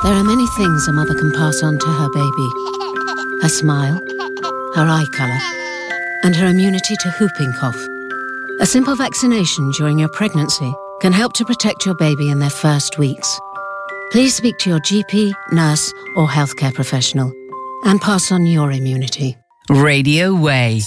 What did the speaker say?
There are many things a mother can pass on to her baby. Her smile, her eye colour, and her immunity to whooping cough. A simple vaccination during your pregnancy can help to protect your baby in their first weeks. Please speak to your GP, nurse, or healthcare professional and pass on your immunity. Radio Way.